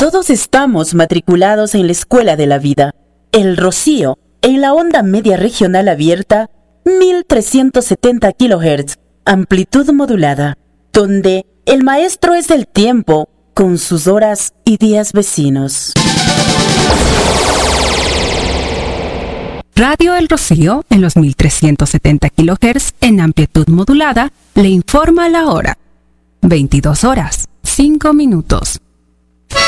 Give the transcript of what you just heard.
Todos estamos matriculados en la Escuela de la Vida. El Rocío, en la onda media regional abierta, 1370 kHz, amplitud modulada, donde el maestro es el tiempo, con sus horas y días vecinos. Radio El Rocío, en los 1370 kHz, en amplitud modulada, le informa la hora. 22 horas, 5 minutos.